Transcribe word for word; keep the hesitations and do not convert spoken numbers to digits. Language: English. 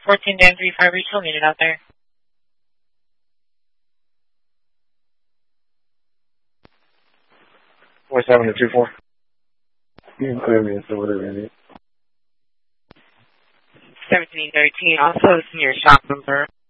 fourteen Dan three five retail needed out there. four seven to two four. You can clear me, so whatever you need. seventeen thirteen, also it's in your shop number.